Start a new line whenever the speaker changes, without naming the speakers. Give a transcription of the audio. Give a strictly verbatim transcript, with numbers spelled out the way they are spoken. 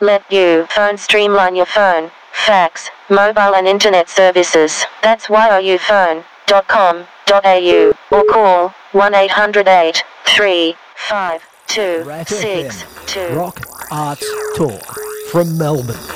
let you phone streamline your phone, fax, mobile and internet services. That's y o u phone dot com dot a u or call one eight hundred eight three five two six two.
Rock Arts Talk from Melbourne.